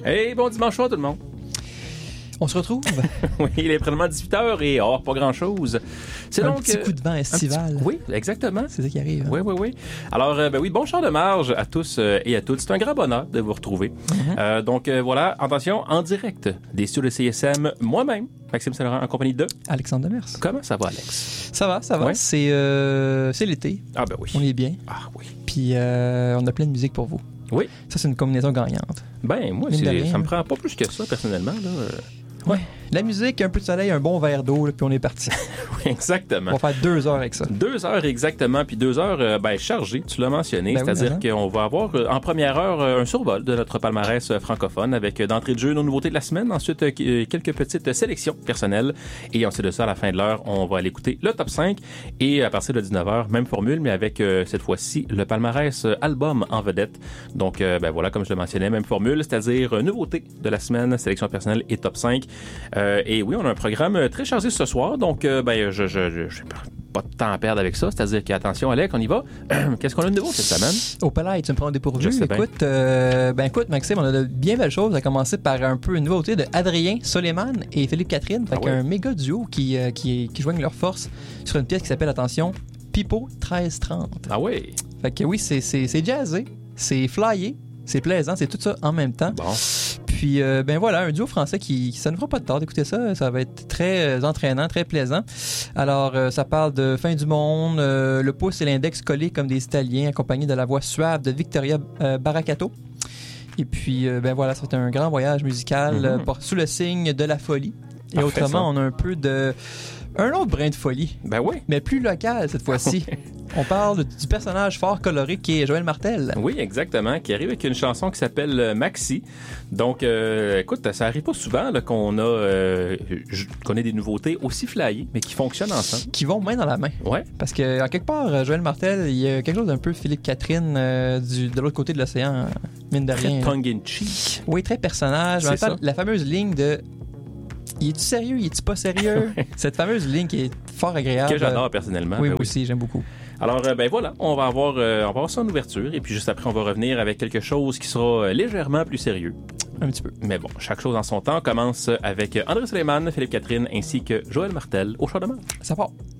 Hey, bon dimanche soir tout le monde. On se retrouve. Oui, il est présentement 18h et pas grand-chose. C'est un petit coup de vent estival. Oui, exactement. C'est ça qui arrive. Hein? Oui. Alors, bon char de marge à tous et à toutes. C'est un grand bonheur de vous retrouver. Mm-hmm. Donc, voilà, attention, en direct des studios de CSM, moi-même, Maxime Saint-Laurent, en compagnie de Alexandre Demers. Comment ça va, Alex? Ça va. Ouais. C'est l'été. Ah ben oui. On est bien. Ah oui. Puis, on a plein de musique pour vous. Oui. Ça, c'est une combinaison gagnante. Ben, moi, ça me prend pas plus que ça, personnellement, là. Ouais. La musique, un peu de soleil, un bon verre d'eau, là, puis on est parti. Oui, exactement. On va faire 2 heures avec ça. 2 heures exactement, puis 2 heures chargées, tu l'as mentionné. C'est-à-dire qu'on va avoir en première heure un survol de notre palmarès francophone avec d'entrée de jeu nos nouveautés de la semaine, ensuite quelques petites sélections personnelles, et ensuite de ça, à la fin de l'heure, on va aller écouter le top 5, et à partir de 19h, même formule, mais avec cette fois-ci le palmarès album en vedette. Donc, voilà, comme je le mentionnais, même formule, c'est-à-dire nouveauté de la semaine, sélection personnelle et top 5. Et oui, on a un programme très chargé ce soir, donc je pas de temps à perdre avec ça, c'est-à-dire qu'attention, Alec, on y va. Qu'est-ce qu'on a de nouveau cette semaine? Au palais, tu me prends au dépourvu. Écoute, Maxime, on a de bien belles choses, à commencer par un peu une nouveauté de Adrien Soleiman et Philippe Catherine, un méga duo qui joignent leurs forces sur une pièce qui s'appelle, attention, Pipo 1330. Ah oui? Fait que oui, c'est jazzé, c'est flyé, c'est plaisant, c'est tout ça en même temps. Bon. Puis, voilà, un duo français qui ça ne fera pas de tort d'écouter ça. Ça va être très entraînant, très plaisant. Alors, ça parle de fin du monde, le pouce et l'index collés comme des Italiens, accompagnés de la voix suave de Victoria Baracato. Et puis, voilà, c'est un grand voyage musical sous le signe de la folie. Et parfait, autrement, ça. On a un peu de... un autre brin de folie. Ben oui. Mais plus local cette fois-ci. On parle du personnage fort coloré qui est Joël Martel. Oui, exactement, qui arrive avec une chanson qui s'appelle Maxi. Donc, écoute, ça arrive pas souvent là, qu'on ait des nouveautés aussi flyées, mais qui fonctionnent ensemble. Qui vont main dans la main. Ouais. Parce que, en quelque part, Joël Martel, il y a quelque chose d'un peu Philippe Catherine de l'autre côté de l'océan, mine de rien. Très tongue-in-cheek. Oui, très personnage. C'est ça. La fameuse ligne de... Il est-tu sérieux? Il est-tu pas sérieux? Cette fameuse ligne qui est fort agréable. Que j'adore personnellement. Oui, moi aussi, j'aime beaucoup. Alors, voilà, on va avoir ça en ouverture, et puis juste après, on va revenir avec quelque chose qui sera légèrement plus sérieux. Un petit peu. Mais bon, chaque chose en son temps. On commence avec André Soleiman, Philippe Catherine, ainsi que Joël Martel au char de marge. Ça part.